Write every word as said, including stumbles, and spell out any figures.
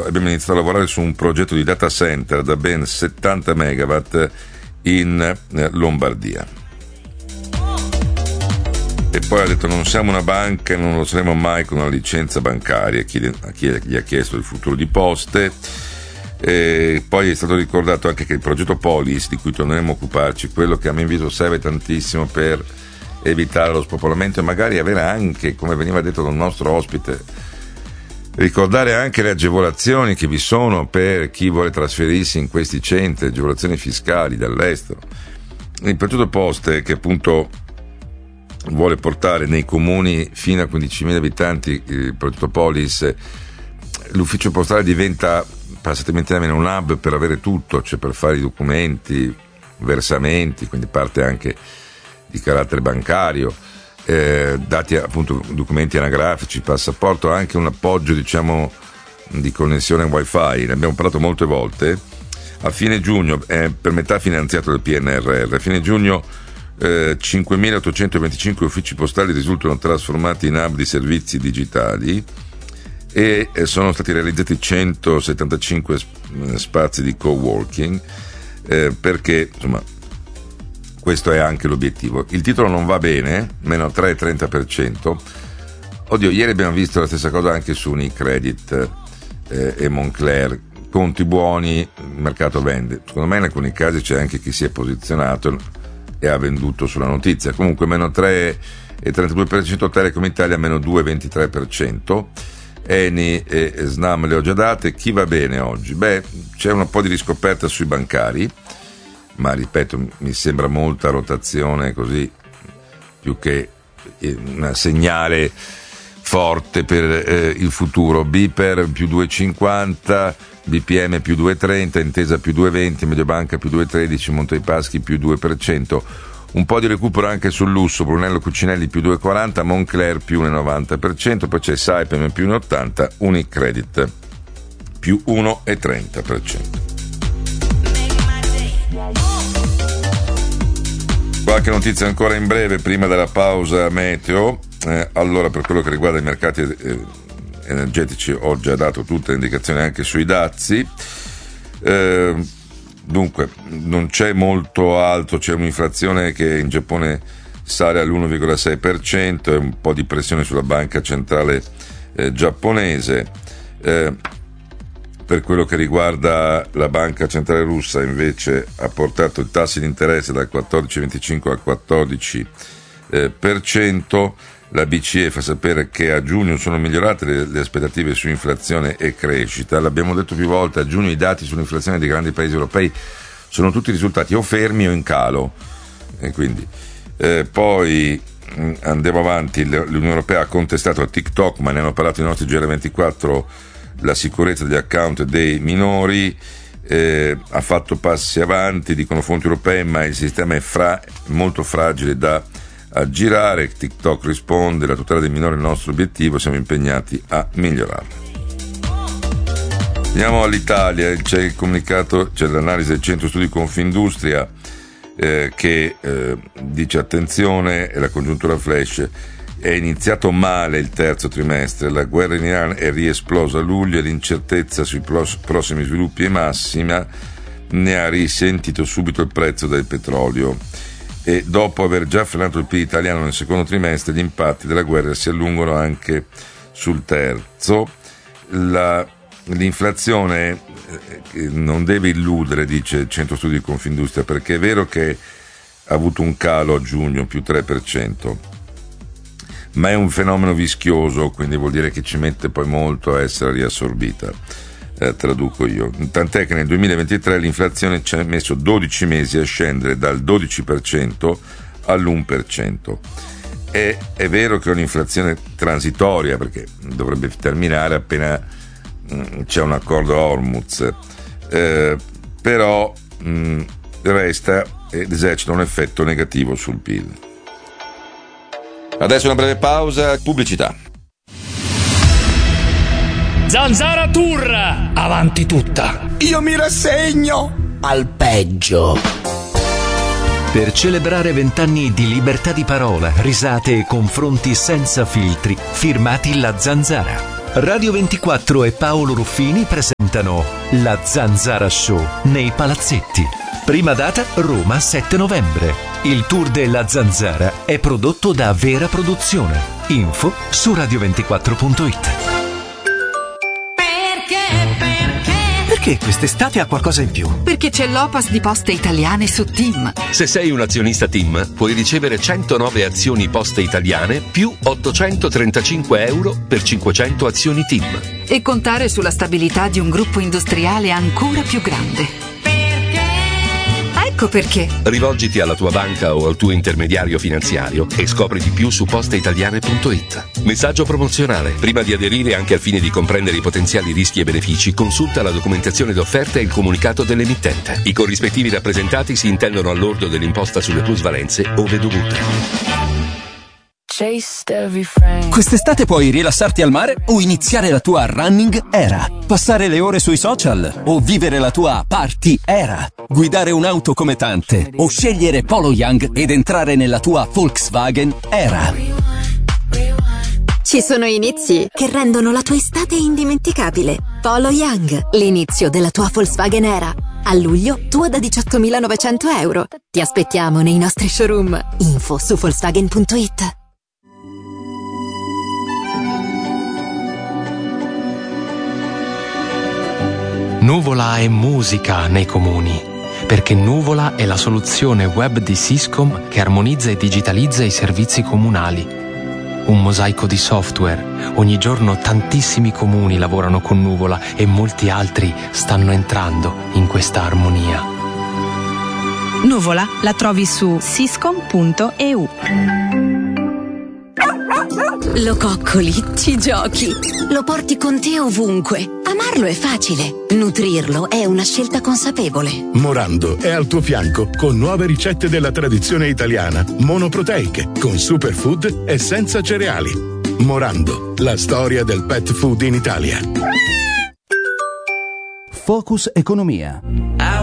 abbiamo iniziato a lavorare su un progetto di data center da ben settanta megawatt in Lombardia. E poi ha detto: non siamo una banca e non lo saremo mai con una licenza bancaria, chi, chi gli ha chiesto il futuro di Poste. E poi è stato ricordato anche che il progetto Polis, di cui torneremo a occuparci, quello che a mio avviso serve tantissimo per evitare lo spopolamento e magari avere anche, come veniva detto dal nostro ospite, ricordare anche le agevolazioni che vi sono per chi vuole trasferirsi in questi centri, agevolazioni fiscali dall'estero. Il progetto Poste, che appunto vuole portare nei comuni fino a quindicimila abitanti il progetto Polis, l'ufficio postale diventa, passatemi il termine, un hub per avere tutto, cioè per fare i documenti, versamenti, quindi parte anche di carattere bancario, eh, dati appunto documenti anagrafici, passaporto, anche un appoggio diciamo di connessione wifi. Ne abbiamo parlato molte volte. A fine giugno è per metà finanziato dal P N R R. A fine giugno eh, cinquemilaottocentoventicinque uffici postali risultano trasformati in hub di servizi digitali e eh, sono stati realizzati centosettantacinque spazi di co-working, eh, perché insomma questo è anche l'obiettivo. Il titolo non va bene, meno tre virgola trenta per cento. Oddio, ieri abbiamo visto la stessa cosa anche su Unicredit eh, e Moncler. Conti buoni, il mercato vende. Secondo me in alcuni casi c'è anche chi si è posizionato e ha venduto sulla notizia. Comunque meno tre virgola trentadue per cento, Telecom Italia meno due virgola ventitré per cento. Eni e Snam le ho già date. Chi va bene oggi? Beh, c'è un po' di riscoperta sui bancari, ma ripeto, mi sembra molta rotazione così, più che un segnale forte per eh, il futuro. Biper più due virgola cinquanta, B P M più due virgola trenta, Intesa più due virgola venti, Mediobanca più due virgola tredici, Monte dei Paschi più due per cento. Un po' di recupero anche sul lusso, Brunello Cucinelli più due virgola quaranta, Moncler più uno virgola novanta per cento, poi c'è Saipem più uno virgola ottanta, Unicredit più uno virgola trenta per cento. Qualche notizia ancora in breve prima della pausa meteo. Eh, allora, per quello che riguarda i mercati eh, energetici ho già dato tutte le indicazioni anche sui dazi. Eh, dunque, non c'è molto altro, c'è un'inflazione che in Giappone sale all'uno virgola sei per cento e un po' di pressione sulla banca centrale eh, giapponese. Eh, Per quello che riguarda la banca centrale russa, invece, ha portato i tassi di interesse dal quattordici virgola venticinque al quattordici eh, per cento. La B C E fa sapere che a giugno sono migliorate le, le aspettative su inflazione e crescita. L'abbiamo detto più volte, a giugno i dati sull'inflazione dei grandi paesi europei sono tutti risultati o fermi o in calo. E quindi eh, poi mh, andiamo avanti. L'Unione Europea ha contestato a TikTok, ma ne hanno parlato i nostri G R ventiquattro, la sicurezza degli account dei minori. Eh, ha fatto passi avanti, dicono fonti europee, ma il sistema è fra- molto fragile da aggirare. TikTok risponde: la tutela dei minori è il nostro obiettivo, siamo impegnati a migliorarla. Andiamo all'Italia, c'è il comunicato, c'è l'analisi del centro studi Confindustria eh, che eh, dice: attenzione, è la congiuntura flash. È iniziato male il terzo trimestre, la guerra in Iran è riesplosa a luglio e l'incertezza sui prossimi sviluppi è massima, ne ha risentito subito il prezzo del petrolio e dopo aver già frenato il P I L italiano nel secondo trimestre, gli impatti della guerra si allungano anche sul terzo. La, l'inflazione eh, non deve illudere, dice il centro studi di Confindustria, perché è vero che ha avuto un calo a giugno più tre per cento, ma è un fenomeno vischioso, quindi vuol dire che ci mette poi molto a essere riassorbita, eh, traduco io. Tant'è che nel duemilaventitré l'inflazione ci ha messo dodici mesi a scendere dal dodici per cento all'uno per cento. E è vero che è un'inflazione transitoria, perché dovrebbe terminare appena mh, c'è un accordo a Hormuz, eh, però mh, resta ed esercita un effetto negativo sul P I L. Adesso una breve pausa, pubblicità. Zanzara Tour, avanti tutta. Io mi rassegno al peggio. Per celebrare vent'anni di libertà di parola, risate e confronti senza filtri, firmati La Zanzara. Radio ventiquattro e Paolo Ruffini presentano La Zanzara Show nei Palazzetti. Prima data Roma sette novembre. Il tour della Zanzara è prodotto da Vera Produzione. Info su radio ventiquattro punto it. Perché quest'estate ha qualcosa in più? Perché c'è l'Opas di Poste Italiane su TIM. Se sei un azionista TIM, puoi ricevere centonove azioni Poste Italiane più ottocentotrentacinque euro per cinquecento azioni TIM. E contare sulla stabilità di un gruppo industriale ancora più grande. Ecco perché. Rivolgiti alla tua banca o al tuo intermediario finanziario e scopri di più su posteitaliane punto it. Messaggio promozionale. Prima di aderire, anche al fine di comprendere i potenziali rischi e benefici, consulta la documentazione d'offerta e il comunicato dell'emittente. I corrispettivi rappresentati si intendono all'ordo dell'imposta sulle plusvalenze ove dovute. Quest'estate puoi rilassarti al mare o iniziare la tua running era. Passare le ore sui social o vivere la tua party era. Guidare un'auto come tante o scegliere Polo Young ed entrare nella tua Volkswagen era. Ci sono inizi che rendono la tua estate indimenticabile. Polo Young, l'inizio della tua Volkswagen era. A luglio, tua da diciottomilanovecento euro. Ti aspettiamo nei nostri showroom. Info su volkswagen punto it. Nuvola è musica nei comuni, perché Nuvola è la soluzione web di Syscom che armonizza e digitalizza i servizi comunali. Un mosaico di software. Ogni giorno tantissimi comuni lavorano con Nuvola e molti altri stanno entrando in questa armonia. Nuvola la trovi su syscom punto e u. Lo coccoli, ci giochi, lo porti con te ovunque. Amarlo è facile, nutrirlo è una scelta consapevole. Morando è al tuo fianco con nuove ricette della tradizione italiana, monoproteiche, con superfood e senza cereali. Morando, la storia del pet food in Italia. Focus Economia.